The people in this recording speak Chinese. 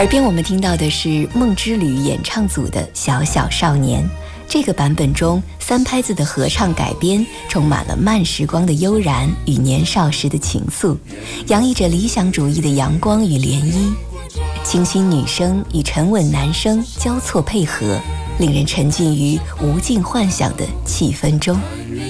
耳边我们听到的是梦之旅演唱组的《小小少年》。这个版本中三拍子的合唱改编，充满了慢时光的悠然与年少时的情愫，洋溢着理想主义的阳光与涟漪。清新女声与沉稳男声交错配合，令人沉浸于无尽幻想的气氛中。